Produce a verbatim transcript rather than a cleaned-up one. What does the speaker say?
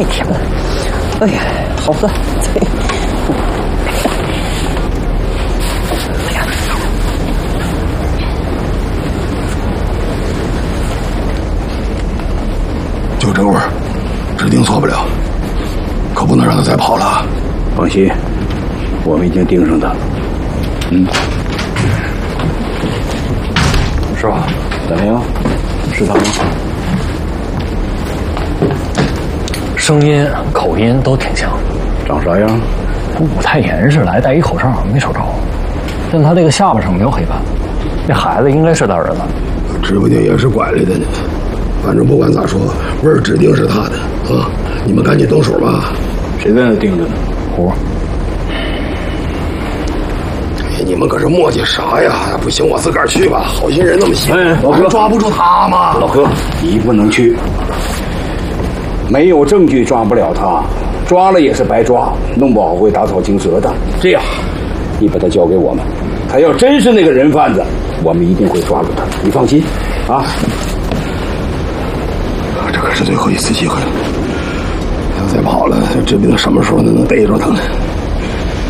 太甜了。哎呀，好喝！哎呀， 就这味儿，指定错不了，可不能让他再跑了。 放心，我们已经盯上他了。嗯，师傅，怎么样？是他吗？ 声音、口音都挺像。 长啥样？ 武太严实，来戴一口罩，没瞅着。但他这个下巴上没有黑斑，那孩子应该是他儿子， 指不定也是拐来的呢。反正不管咋说，味儿指定是他的啊！你们赶紧动手吧。 谁在那盯着呢？ 胡。 哎，你们搁这磨叽啥呀？不行，我自个儿去吧。好心人那么些， 哎，老哥抓不住他吗？ 老哥，你不能去，没有证据抓不了他，抓了也是白抓，弄不好会打草惊蛇的。这样，你把他交给我们，他要真是那个人贩子，我们一定会抓住他，你放心啊。 这可是最后一次机会了，要再跑了，指不定什么时候能逮着他呢。